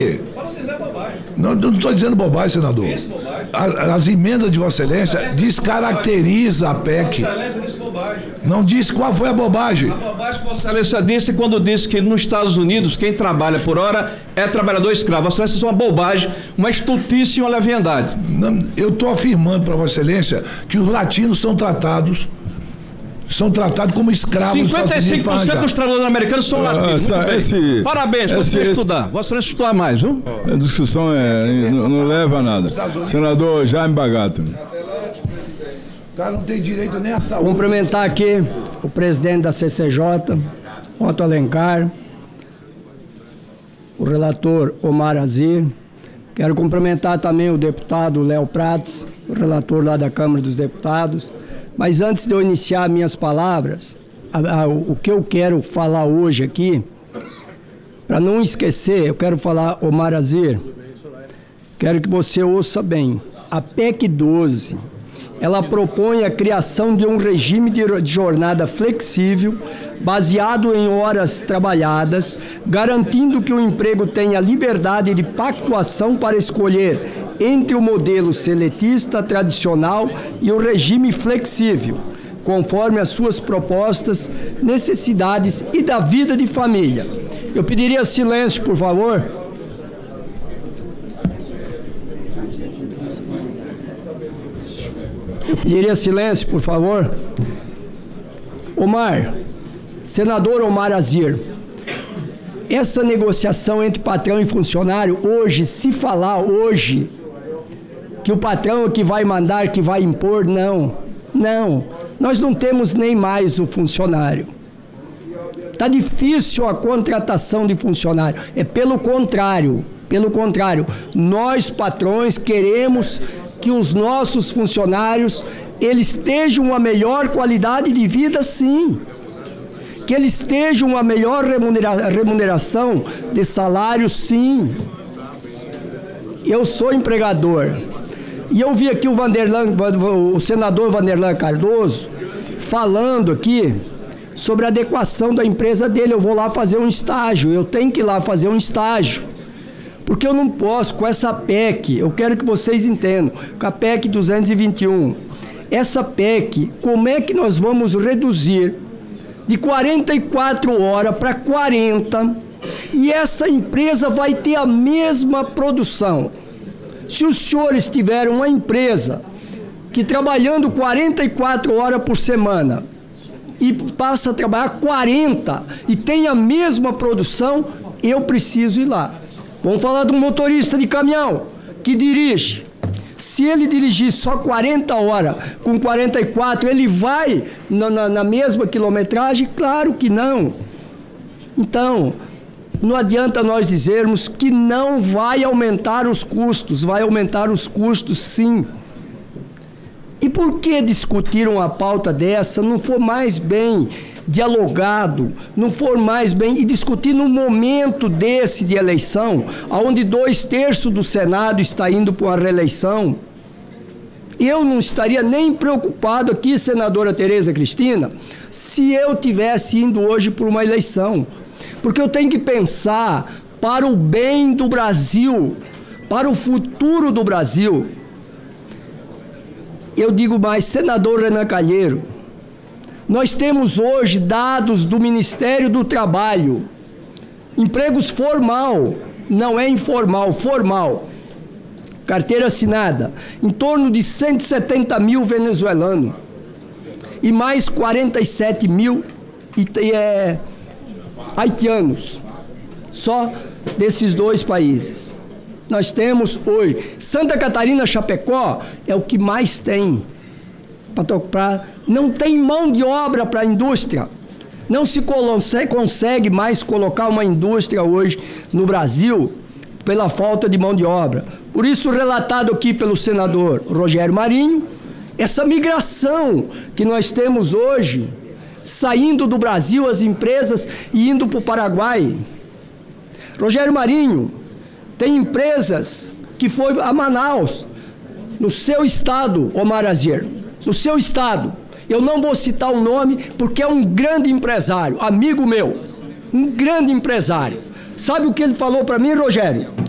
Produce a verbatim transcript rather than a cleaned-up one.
Não estou dizendo bobagem, senador. A, as emendas de Vossa Excelência descaracteriza a P E C. Não disse qual foi a bobagem. A bobagem que Vossa Excelência disse quando disse que nos Estados Unidos quem trabalha por hora é trabalhador escravo. Vossa Excelência, isso é uma bobagem, uma estultice e uma leviandade. Não, eu estou afirmando para Vossa Excelência que os latinos são tratados são tratados como escravos. cinquenta e cinco por cento dos trabalhadores americanos são ah, latinos. Essa, esse, Parabéns por você estudar. Vossa Excelência estudar mais, viu? A discussão é, não, não leva a nada. Senador Jaime Bagato. O cara não tem direito nem à saúde. Cumprimentar aqui o presidente da C C J, Otto Alencar, o relator Omar Aziz. Quero cumprimentar também o deputado Léo Prates, o relator lá da Câmara dos Deputados. Mas antes de eu iniciar minhas palavras, a, a, o que eu quero falar hoje aqui, para não esquecer, eu quero falar, Omar Aziz, quero que você ouça bem. A P E C doze, ela propõe a criação de um regime de, de jornada flexível, baseado em horas trabalhadas, garantindo que o emprego tenha liberdade de pactuação para escolher entre o modelo seletista tradicional e o regime flexível, conforme as suas propostas, necessidades e da vida de família. Eu pediria silêncio, por favor. Eu pediria silêncio, por favor. Omar, senador Omar Aziz, essa negociação entre patrão e funcionário, hoje, se falar hoje, que o patrão é que vai mandar, que vai impor, não, não, nós não temos nem mais o funcionário. Está difícil a contratação de funcionário, é pelo contrário, pelo contrário, nós patrões queremos que os nossos funcionários, eles tenham uma melhor qualidade de vida, sim, que eles tenham uma melhor remunera- remuneração de salário, sim. Eu sou empregador. E eu vi aqui o, Vanderlan, o senador Vanderlan Cardoso falando aqui sobre a adequação da empresa dele. Eu vou lá fazer um estágio, eu tenho que ir lá fazer um estágio. Porque eu não posso, com essa P E C, eu quero que vocês entendam, com a P E C duzentos e vinte e um, essa P E C, como é que nós vamos reduzir de quarenta e quatro horas para quarenta, e essa empresa vai ter a mesma produção? Se os senhores tiverem uma empresa que trabalhando quarenta e quatro horas por semana e passa a trabalhar quarenta e tem a mesma produção, eu preciso ir lá. Vamos falar de um motorista de caminhão que dirige. Se ele dirigir só quarenta horas com quarenta e quatro, ele vai na, na, na mesma quilometragem? Claro que não. Então, não adianta nós dizermos que não vai aumentar os custos, vai aumentar os custos sim. E por que discutir uma pauta dessa, não for mais bem dialogado, não for mais bem, e discutir num momento desse de eleição, onde dois terços do Senado está indo para uma reeleição? Eu não estaria nem preocupado aqui, senadora Tereza Cristina, se eu tivesse indo hoje por uma eleição. Porque eu tenho que pensar para o bem do Brasil, para o futuro do Brasil. Eu digo mais, senador Renan Calheiro, nós temos hoje dados do Ministério do Trabalho, empregos formal, não é informal, formal, carteira assinada, em torno de cento e setenta mil venezuelanos e mais quarenta e sete mil e, é, haitianos, só desses dois países. Nós temos hoje, Santa Catarina, Chapecó, é o que mais tem. Pra, não tem mão de obra para a indústria. Não se consegue mais colocar uma indústria hoje no Brasil pela falta de mão de obra. Por isso, relatado aqui pelo senador Rogério Marinho, essa migração que nós temos hoje, saindo do Brasil as empresas e indo para o Paraguai. Rogério Marinho, tem empresas que foi a Manaus, no seu estado, Omar Aziz, no seu estado. Eu não vou citar o nome porque é um grande empresário, amigo meu, um grande empresário. Sabe o que ele falou para mim, Rogério?